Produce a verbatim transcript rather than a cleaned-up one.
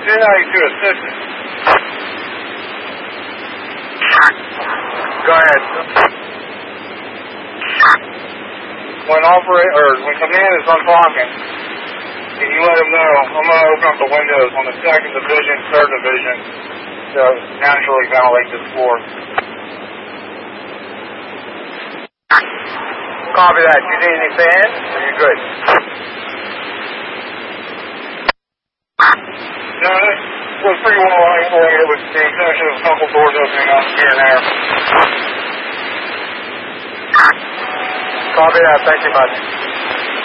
two ninety-two assistant. Go ahead. When operate or when command is unclocking, can you let them know? I'm going to open up the windows on the second division, third division to naturally ventilate this floor. Copy that. You need any fans? Are you good? No, it was pretty well isolated with the exception of a couple doors opening up here and there. Copy that. Thank you much.